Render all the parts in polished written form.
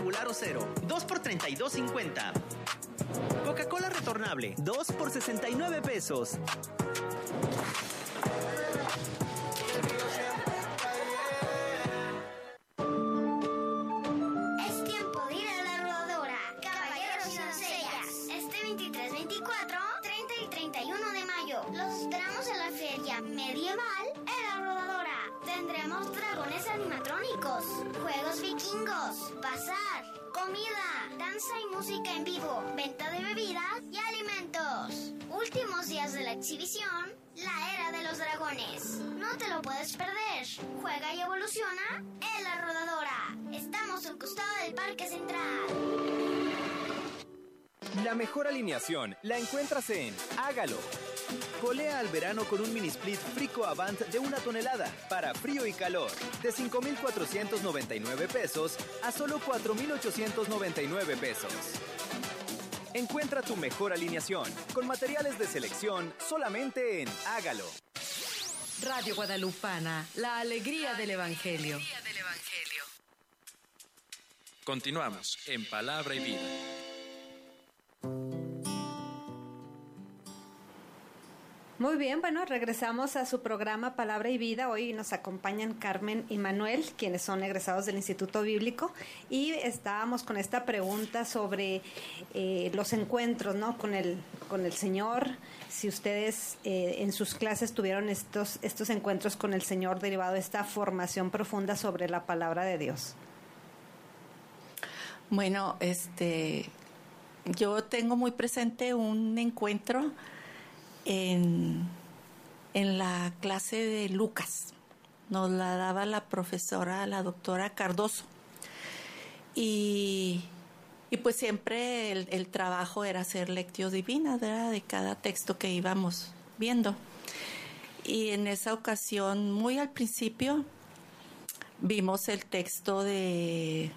regular o cero, 2 por $32.50. Coca-Cola retornable, 2 por $69. Es tiempo de ir a la rodadora. Caballeros y doncellas. Este 23, 24, 30 y 31 de mayo. Los esperamos en la feria medieval en la rodadora. Tendremos dragones animatrónicos, juegos vikingos, bazar, comida, danza y música en vivo, venta de bebidas y alimentos. Últimos días de la exhibición, la era de los dragones. No te lo puedes perder. Juega y evoluciona en la rodadora. Estamos al costado del Parque Central. La mejor alineación la encuentras en Hágalo. Colea al verano con un mini split Frico Avant de 1 tonelada para frío y calor, de $5,499 a solo $4,899. Encuentra tu mejor alineación con materiales de selección solamente en Hágalo. Radio Guadalupana, la alegría del Evangelio. Continuamos en Palabra y Vida. Muy bien, bueno, regresamos a su programa Palabra y Vida. Hoy nos acompañan Carmen y Manuel, quienes son egresados del Instituto Bíblico, y estábamos con esta pregunta sobre los encuentros, ¿no?, con el Señor. Si ustedes en sus clases tuvieron estos encuentros con el Señor derivado de esta formación profunda sobre la palabra de Dios. Bueno, yo tengo muy presente un encuentro en la clase de Lucas. Nos la daba la profesora, la doctora Cardoso. Y pues siempre el trabajo era hacer lectio divina, ¿verdad?, de cada texto que íbamos viendo. Y en esa ocasión, muy al principio, vimos el texto del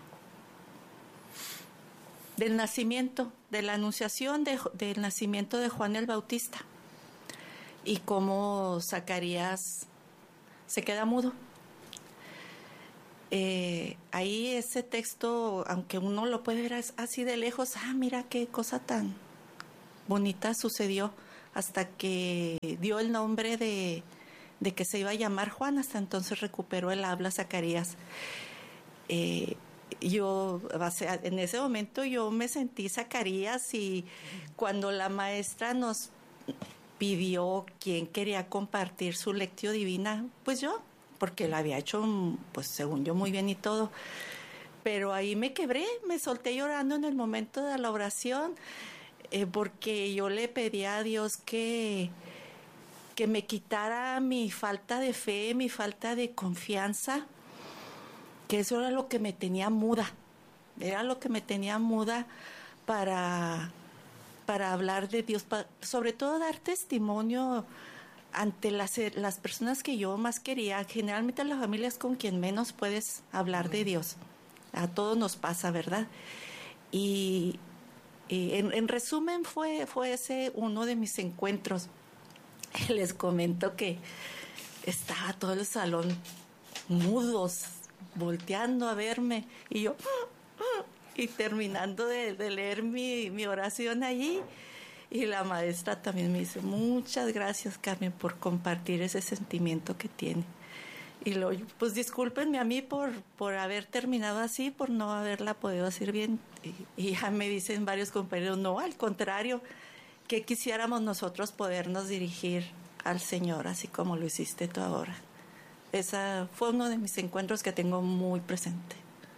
nacimiento, de la anunciación del nacimiento de Juan el Bautista. Y cómo Zacarías se queda mudo. Ahí ese texto, aunque uno lo puede ver así de lejos, mira qué cosa tan bonita sucedió, hasta que dio el nombre de que se iba a llamar Juan. Hasta entonces recuperó el habla Zacarías. En ese momento yo me sentí Zacarías, y cuando la maestra nos pidió quién quería compartir su lectio divina, pues yo, porque la había hecho, pues según yo, muy bien y todo. Pero ahí me quebré, me solté llorando en el momento de la oración, porque yo le pedí a Dios que me quitara mi falta de fe, mi falta de confianza, que eso era lo que me tenía muda, para hablar de Dios, sobre todo dar testimonio ante las personas que yo más quería. Generalmente la familia es con quien menos puedes hablar de Dios. A todos nos pasa, ¿verdad? Y en resumen fue ese uno de mis encuentros. Les comento que estaba todo el salón mudos, volteando a verme, y yo... Y terminando de leer mi oración allí, y la maestra también me dice: muchas gracias, Carmen, por compartir ese sentimiento que tiene. Y luego, pues discúlpenme a mí por haber terminado así, por no haberla podido hacer bien. Y ya me dicen varios compañeros: no, al contrario, que quisiéramos nosotros podernos dirigir al Señor así como lo hiciste tú ahora. Esa fue uno de mis encuentros que tengo muy presente.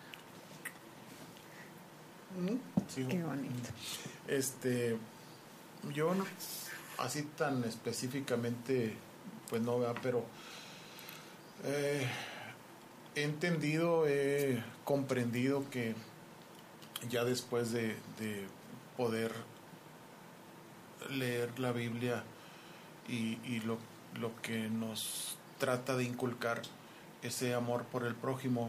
Sí. Qué bonito. Yo no, así tan específicamente, pues no, ¿verdad? Pero he entendido, he comprendido que ya después de poder leer la Biblia y lo que nos trata de inculcar, ese amor por el prójimo,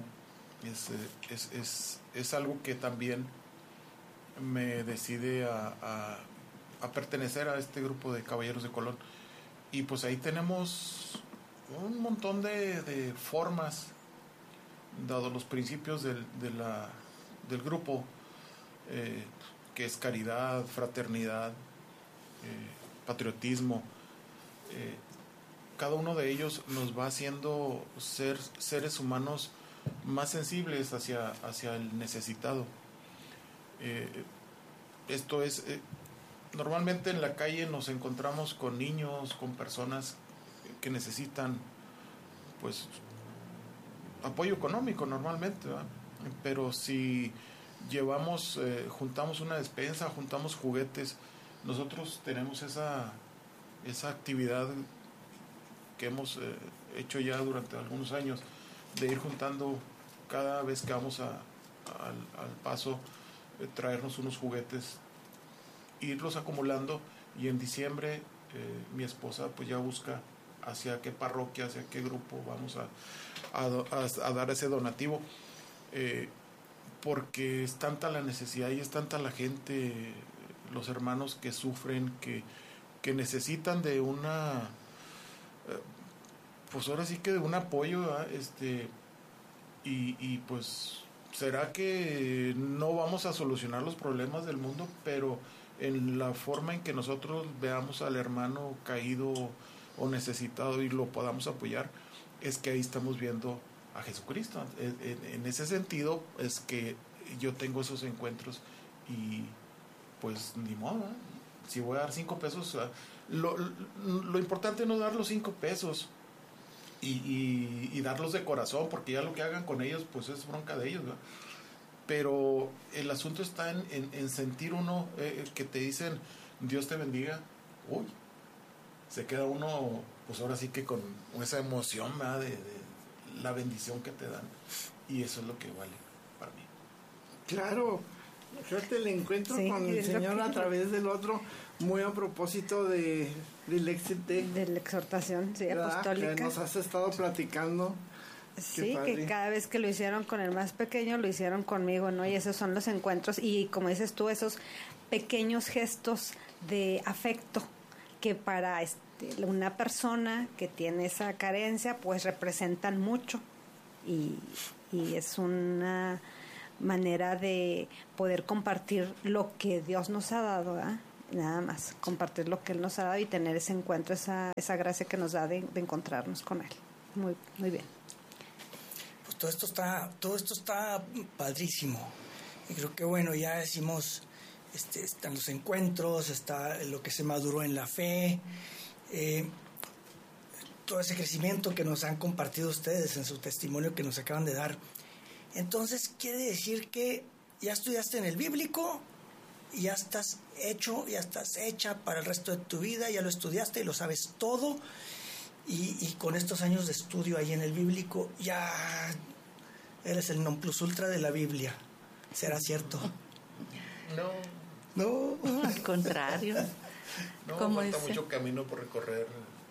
es algo que también me decide a pertenecer a este grupo de Caballeros de Colón. Y pues ahí tenemos un montón de formas, dado los principios de del grupo, que es caridad, fraternidad, patriotismo. Cada uno de ellos nos va haciendo ser seres humanos más sensibles hacia el necesitado. Esto es, normalmente en la calle nos encontramos con niños, con personas que necesitan, pues, apoyo económico normalmente, ¿verdad? Pero si llevamos, juntamos una despensa, juntamos juguetes, nosotros tenemos esa actividad que hemos hecho ya durante algunos años, de ir juntando cada vez que vamos al paso, traernos unos juguetes, irlos acumulando, y en diciembre mi esposa pues ya busca hacia qué parroquia, hacia qué grupo vamos a dar ese donativo, porque es tanta la necesidad y es tanta la gente, los hermanos que sufren, que necesitan de una, pues ahora sí que de un apoyo, ¿verdad? Y pues será que no vamos a solucionar los problemas del mundo, pero en la forma en que nosotros veamos al hermano caído o necesitado y lo podamos apoyar, es que ahí estamos viendo a Jesucristo. En ese sentido es que yo tengo esos encuentros, y pues ni modo, ¿eh? Si voy a dar 5 pesos, lo importante no es dar los 5 pesos y darlos de corazón, porque ya lo que hagan con ellos pues es bronca de ellos, ¿verdad? Pero el asunto está en sentir uno, que te dicen Dios te bendiga. Uy, se queda uno pues ahora sí que con esa emoción, ¿verdad? de la bendición que te dan, y eso es lo que vale para mí. Claro, fíjate el encuentro con el Señor a través del otro, muy a propósito de la exhortación, sí, apostólica, que nos has estado platicando. Sí, que cada vez que lo hicieron con el más pequeño, lo hicieron conmigo, ¿no? Y esos son los encuentros, y como dices tú, esos pequeños gestos de afecto que para una persona que tiene esa carencia, pues representan mucho, y es una manera de poder compartir lo que Dios nos ha dado, ¿eh? Nada más, compartir lo que Él nos ha dado y tener ese encuentro, esa gracia que nos da de encontrarnos con Él. Muy, muy bien. Pues todo esto está padrísimo, y creo que bueno, ya decimos, están los encuentros, está lo que se maduró en la fe, todo ese crecimiento que nos han compartido ustedes en su testimonio que nos acaban de dar. Entonces quiere decir que ya estudiaste en el bíblico y ya estás hecho, ya estás hecha para el resto de tu vida, ya lo estudiaste y lo sabes todo, y con estos años de estudio ahí en el bíblico ya eres el non plus ultra de la Biblia. ¿Será cierto? No, al contrario. No, falta mucho camino por recorrer.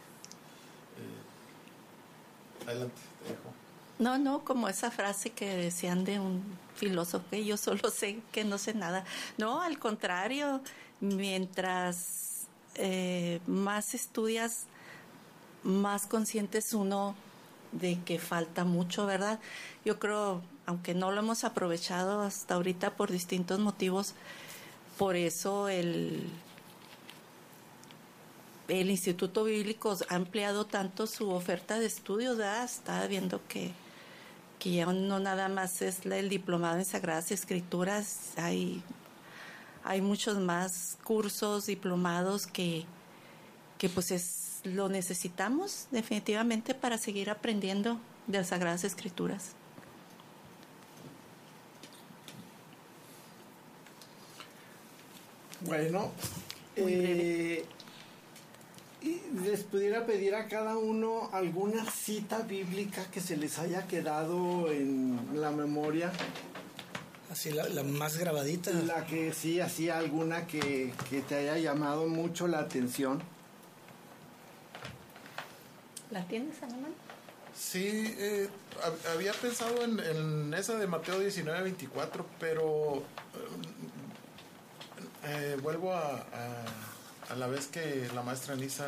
Adelante, te dejo. No, como esa frase que decían de un filósofo, que yo solo sé que no sé nada. No, al contrario, mientras más estudias, más consciente es uno de que falta mucho, ¿verdad? Yo creo, aunque no lo hemos aprovechado hasta ahorita por distintos motivos, por eso el Instituto Bíblico ha ampliado tanto su oferta de estudios, ¿verdad? Está viendo que ya no nada más es el diplomado en Sagradas Escrituras, hay muchos más cursos, diplomados que pues lo necesitamos definitivamente para seguir aprendiendo de las Sagradas Escrituras. Bueno, les pudiera pedir a cada uno alguna cita bíblica que se les haya quedado en la memoria. Así la más grabadita. La que sí, así alguna que te haya llamado mucho la atención. ¿La tienes a la mano? Sí, había pensado en esa de Mateo 19:24, pero vuelvo a la vez que la maestra Anisa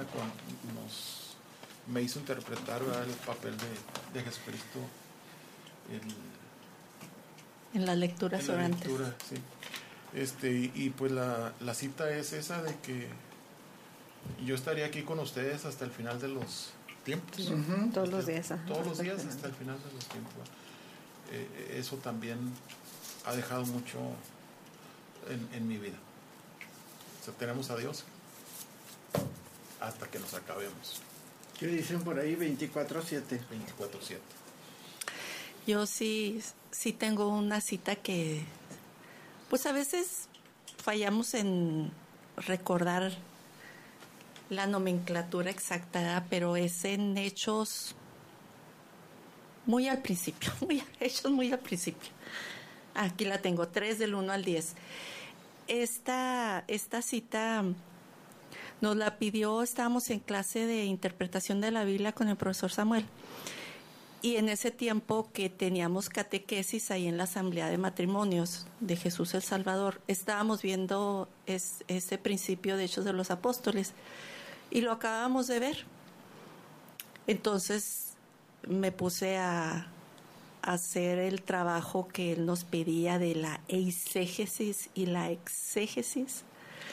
me hizo interpretar, ¿verdad?, el papel de Jesucristo, En las lecturas orantes. Lectura, sí. Y pues la cita es esa de que yo estaría aquí con ustedes hasta el final de los tiempos. Todos los días. Todos los días hasta el final de los tiempos. Eso también ha dejado mucho en mi vida. O sea, tenemos a Dios hasta que nos acabemos. ¿Qué dicen por ahí? 24/7. 24/7. Yo sí tengo una cita que, pues a veces fallamos en recordar la nomenclatura exacta, ¿verdad? Pero es en hechos muy al principio, hechos muy al principio. Aquí la tengo, 3 del 1 al 10. Esta cita nos la pidió, estábamos en clase de interpretación de la Biblia con el profesor Samuel. Y en ese tiempo que teníamos catequesis ahí en la Asamblea de Matrimonios de Jesús el Salvador, estábamos viendo ese principio de Hechos de los Apóstoles y lo acabamos de ver. Entonces me puse a hacer el trabajo que él nos pedía de la eisegesis y la exégesis.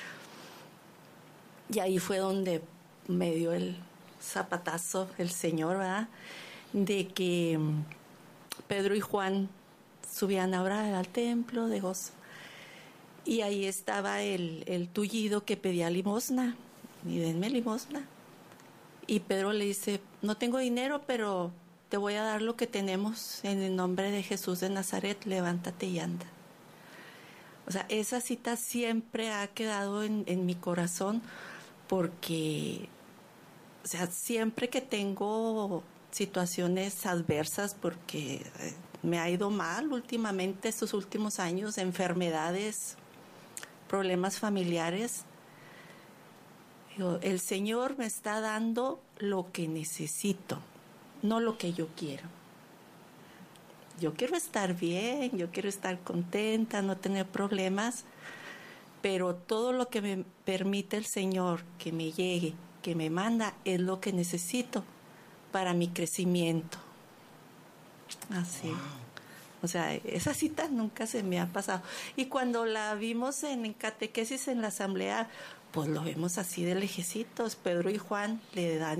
Y ahí fue donde me dio el zapatazo el Señor, ¿verdad? De que Pedro y Juan subían a orar al templo de gozo. Y ahí estaba el tullido que pedía limosna. Y denme limosna. Y Pedro le dice, no tengo dinero, pero te voy a dar lo que tenemos en el nombre de Jesús de Nazaret, levántate y anda. O sea, esa cita siempre ha quedado en mi corazón porque, o sea, siempre que tengo situaciones adversas, porque me ha ido mal últimamente estos últimos años, enfermedades, problemas familiares, el Señor me está dando lo que necesito, no lo que yo quiero. Yo quiero estar bien, yo quiero estar contenta, no tener problemas, pero todo lo que me permite el Señor que me llegue, que me manda, es lo que necesito para mi crecimiento. Así. Wow. O sea, esa cita nunca se me ha pasado. Y cuando la vimos en catequesis en la asamblea, pues lo vemos así de lejecitos. Pedro y Juan le dan